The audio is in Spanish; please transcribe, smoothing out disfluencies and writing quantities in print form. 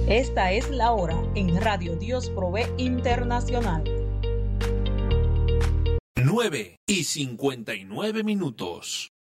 Esta es la hora en Radio Dios Provee Internacional. 9:59.